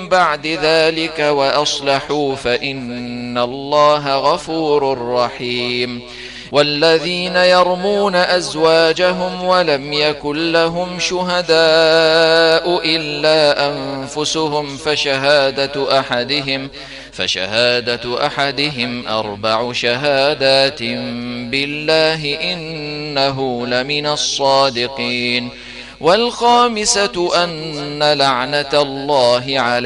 بعد ذلك وأصلحوا فإن الله غفور رحيم. والذين يرمون أزواجهم ولم يكن لهم شهداء إلا أنفسهم فشهادة أحدهم 4 شهادات بالله إنه لمن الصادقين. والخامسة أن لعنة الله عليه